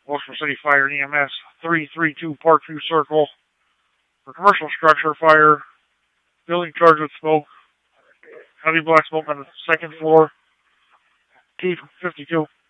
Wilkesboro City Fire and EMS 332 Parkview Circle. For commercial structure fire, building charged with smoke, heavy black smoke on the second floor, 252.